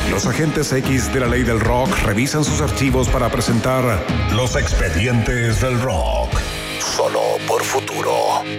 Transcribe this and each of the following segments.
Los agentes X de la ley del rock revisan sus archivos para presentar Los Expedientes del Rock. Solo por Futuro.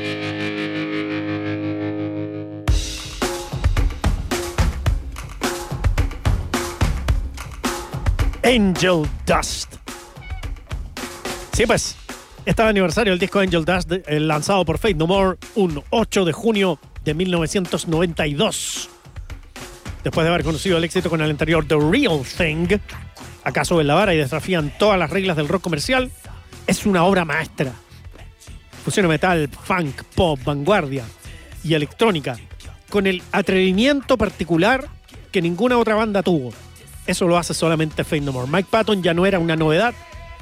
Angel Dust. Sí, pues, estaba aniversario del disco Angel Dust, lanzado por Faith No More, un 8 de junio de 1992. Después de haber conocido el éxito con el anterior The Real Thing, acá suben la vara y desafían todas las reglas del rock comercial. Es una obra maestra. Fusiona metal, funk, pop, vanguardia y electrónica, con el atrevimiento particular que ninguna otra banda tuvo. Eso lo hace solamente Faith No More. Mike Patton ya no era una novedad.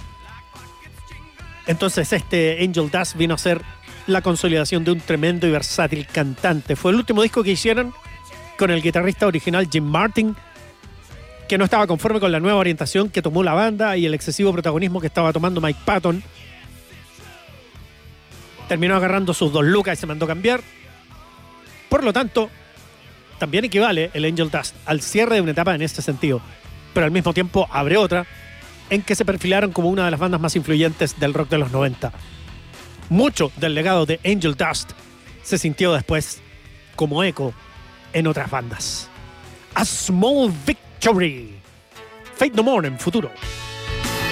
Entonces este Angel Dust vino a ser la consolidación de un tremendo y versátil cantante. Fue el último disco que hicieron con el guitarrista original Jim Martin, que no estaba conforme con la nueva orientación que tomó la banda y el excesivo protagonismo que estaba tomando Mike Patton. Terminó agarrando sus 2 lucas y se mandó a cambiar. Por lo tanto, también equivale el Angel Dust al cierre de una etapa en este sentido, pero al mismo tiempo abre otra en que se perfilaron como una de las bandas más influyentes del rock de los 90. Mucho del legado de Angel Dust se sintió después como eco en otras bandas. A Small Victory. Faith No More en Futuro.